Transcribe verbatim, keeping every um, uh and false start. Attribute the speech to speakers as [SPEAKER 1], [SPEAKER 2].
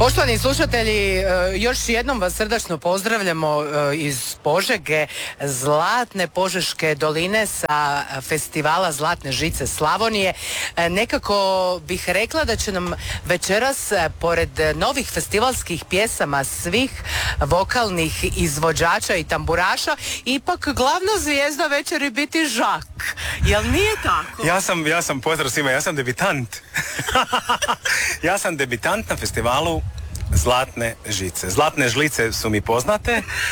[SPEAKER 1] Poštovani slušatelji, još jednom vas srdačno pozdravljamo iz Požege, zlatne Požeške doline sa festivala Zlatne žice Slavonije. Nekako bih rekla da će nam večeras, pored novih festivalskih pjesama svih vokalnih izvođača i tamburaša, ipak glavna zvijezda večeri biti Žak. Jel nije tako?
[SPEAKER 2] Ja sam, ja sam, pozdrav svima, ja sam debitant. Ja sam debitant na festivalu Zlatne žice. Zlatne žlice su mi poznate,